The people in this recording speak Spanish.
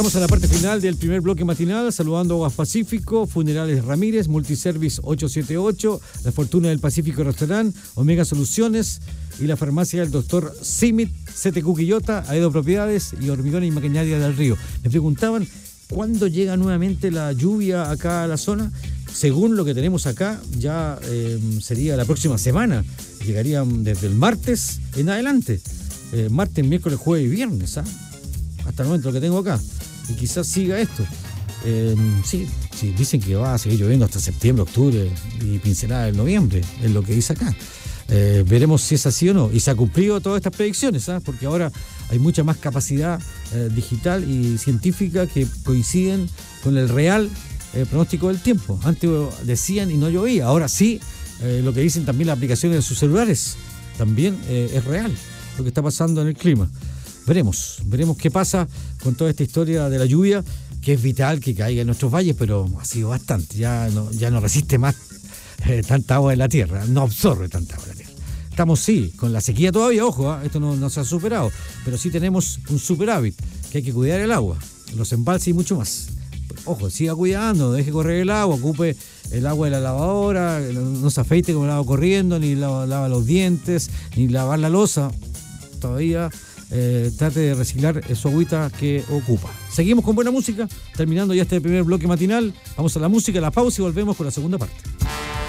Vamos a la parte final del primer bloque matinal, saludando a Aguas Pacífico, Funerales Ramírez, Multiservice 878, La Fortuna del Pacífico Restaurant, Omega Soluciones y la farmacia del Dr. Simit, CTQ Quillota, Aedo Propiedades y Hormigón y Maquinaria del Río. Me preguntaban cuándo llega nuevamente la lluvia acá a la zona. Según lo que tenemos acá, ya sería la próxima semana. Llegarían desde el martes en adelante. Martes, miércoles, jueves y viernes, ¿ah? Hasta el momento lo que tengo acá. Y quizás siga esto. Sí, dicen que va a seguir lloviendo hasta septiembre, octubre y pincelada en noviembre, es lo que dice acá. Veremos si es así o no. Y se ha cumplido todas estas predicciones, ¿sabes? Porque ahora hay mucha más capacidad digital y científica que coinciden con el real pronóstico del tiempo. Antes decían y no llovía, ahora sí, lo que dicen también las aplicaciones de sus celulares, también es real lo que está pasando en el clima. Veremos qué pasa con toda esta historia de la lluvia, que es vital que caiga en nuestros valles, pero ha sido bastante, ya no resiste más tanta agua de la tierra, no absorbe tanta agua de la tierra. Estamos sí, con la sequía todavía, ojo, esto no se ha superado, pero sí tenemos un superávit, que hay que cuidar el agua, los embalses y mucho más. Ojo, siga cuidando, no deje correr el agua, ocupe el agua de la lavadora, no se afeite con el agua corriendo, ni lava los dientes, ni lavar la loza, todavía trate de reciclar su agüita que ocupa. Seguimos con buena música, terminando ya este primer bloque matinal, vamos a la música, la pausa y volvemos con la segunda parte.